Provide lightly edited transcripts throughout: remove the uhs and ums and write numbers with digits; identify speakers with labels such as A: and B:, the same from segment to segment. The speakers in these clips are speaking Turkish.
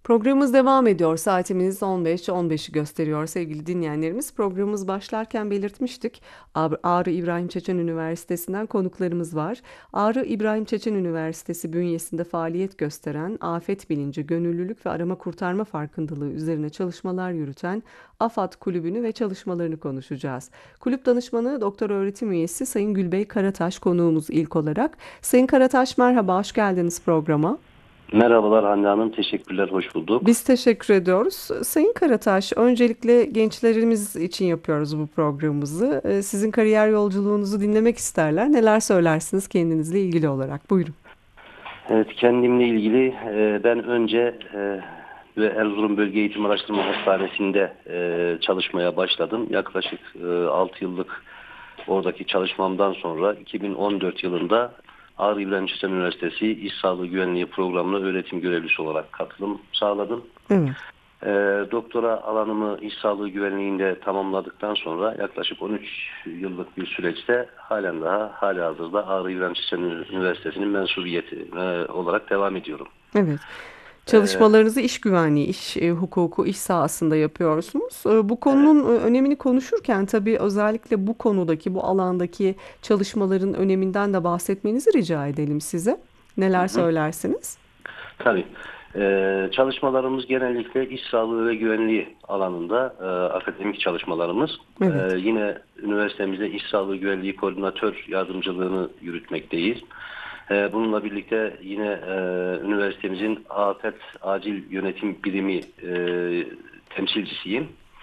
A: Programımız devam ediyor. Saatimiz 15.15'i gösteriyor sevgili dinleyenlerimiz. Programımız başlarken belirtmiştik. Ağrı İbrahim Çeçen Üniversitesi'nden konuklarımız var. Ağrı İbrahim Çeçen Üniversitesi bünyesinde faaliyet gösteren, afet bilinci, gönüllülük ve arama kurtarma farkındalığı üzerine çalışmalar yürüten AFAD Kulübü'nü ve çalışmalarını konuşacağız. Kulüp danışmanı doktor öğretim üyesi Sayın Gülbey Karataş konuğumuz ilk olarak. Sayın Karataş merhaba, hoş geldiniz programa.
B: Merhabalar Hande Hanım, teşekkürler, hoş bulduk.
A: Biz teşekkür ediyoruz. Sayın Karataş, öncelikle gençlerimiz için yapıyoruz bu programımızı. Sizin kariyer yolculuğunuzu dinlemek isterler. Neler söylersiniz kendinizle ilgili olarak? Buyurun.
B: Evet, kendimle ilgili ben önce ve Erzurum Bölge Eğitim Araştırma Hastanesi'nde çalışmaya başladım. Yaklaşık 6 yıllık oradaki çalışmamdan sonra 2014 yılında Ağrı İbrahim Çeçen Üniversitesi İş Sağlığı Güvenliği Programı'na öğretim görevlisi olarak katılım sağladım.
A: Evet.
B: Doktora alanımı iş sağlığı güvenliğinde tamamladıktan sonra yaklaşık 13 yıllık bir süreçte halihazırda Ağrı İbrahim Çeçen Üniversitesi'nin mensubiyeti olarak devam ediyorum.
A: Evet.
B: Ee,
A: Çalışmalarınızı iş güvenliği, iş hukuku, iş sahasında yapıyorsunuz. Bu konunun önemini konuşurken tabii özellikle bu konudaki, bu alandaki çalışmaların öneminden de bahsetmenizi rica edelim size.
B: hı
A: Neler
B: hı,
A: söylersiniz?
B: tabii. Çalışmalarımız genellikle iş sağlığı ve güvenliği alanında akademik çalışmalarımız.
A: Evet.
B: Yine üniversitemizde iş sağlığı güvenliği koordinatör yardımcılığını yürütmekteyiz. Bununla birlikte yine üniversitemizin Afet Acil Yönetim Birimi temsilcisiyim.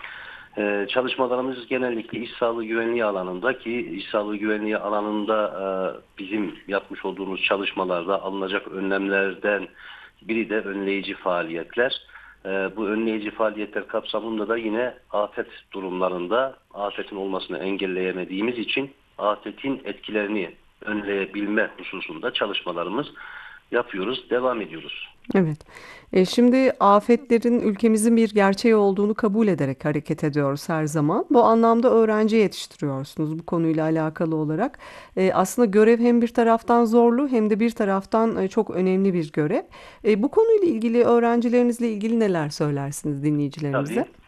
B: Çalışmalarımız genellikle iş sağlığı güvenliği alanında ki iş sağlığı güvenliği alanında bizim yapmış olduğumuz çalışmalarda alınacak önlemlerden biri de önleyici faaliyetler. Bu önleyici faaliyetler kapsamında da yine afet durumlarında afetin olmasını engelleyemediğimiz için afetin etkilerini önleyebilme hususunda çalışmalarımız yapıyoruz, devam ediyoruz.
A: Evet. Şimdi afetlerin ülkemizin bir gerçeği olduğunu kabul ederek hareket ediyoruz her zaman. Bu anlamda öğrenci yetiştiriyorsunuz bu konuyla alakalı olarak. Aslında görev hem bir taraftan zorlu hem de bir taraftan çok önemli bir görev. Bu konuyla ilgili öğrencilerinizle ilgili neler söylersiniz dinleyicilerimize?
B: Tabii.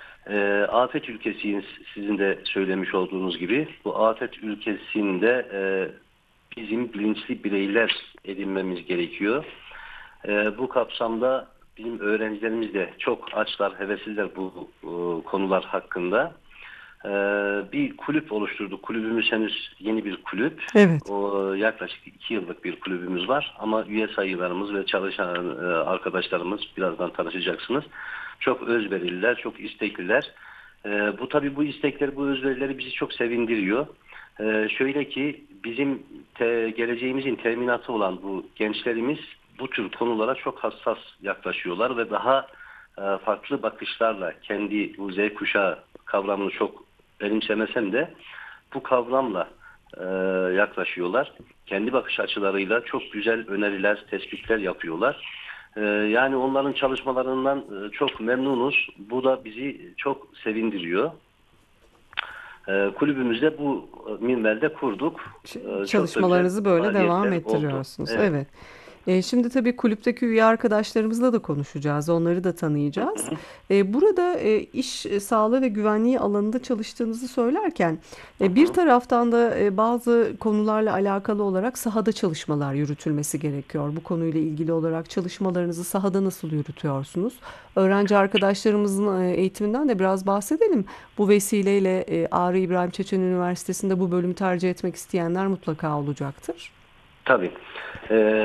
B: Afet ülkesiyiz sizin de söylemiş olduğunuz gibi. Bu afet ülkesinde bizim bilinçli bireyler edinmemiz gerekiyor. Bu kapsamda bizim öğrencilerimiz de çok açlar, hevesliler bu konular hakkında. Ee, Bir kulüp oluşturduk. Kulübümüz henüz yeni bir kulüp.
A: Evet.
B: Yaklaşık 2 yıllık bir kulübümüz var. Ama üye sayılarımız ve çalışan arkadaşlarımız birazdan tanışacaksınız. Çok özverililer, çok istekliler. Bu tabii bu istekler, bu özverileri bizi çok sevindiriyor. Şöyle ki bizim geleceğimizin teminatı olan bu gençlerimiz bu tür konulara çok hassas yaklaşıyorlar ve daha farklı bakışlarla kendi bu Z kuşağı kavramını çok benimsemesem de bu kavramla yaklaşıyorlar. Kendi bakış açılarıyla çok güzel öneriler, tespitler yapıyorlar. Yani onların çalışmalarından çok memnunuz. Bu da bizi çok sevindiriyor. Kulübümüzde bu minvalde kurduk. Çok da güzel
A: Çalışmalarınızı böyle devam
B: faaliyetler oldu.
A: ettiriyorsunuz.
B: Evet.
A: Evet. Şimdi tabii kulüpteki üye arkadaşlarımızla da konuşacağız. Onları da tanıyacağız. Burada iş sağlığı ve güvenliği alanında çalıştığınızı söylerken
B: Hı
A: bir
B: hı.
A: taraftan da bazı konularla alakalı olarak sahada çalışmalar yürütülmesi gerekiyor. Bu konuyla ilgili olarak çalışmalarınızı sahada nasıl yürütüyorsunuz? Öğrenci arkadaşlarımızın eğitiminden de biraz bahsedelim. Bu vesileyle Ağrı İbrahim Çeçen Üniversitesi'nde bu bölümü tercih etmek isteyenler mutlaka olacaktır.
B: Tabii.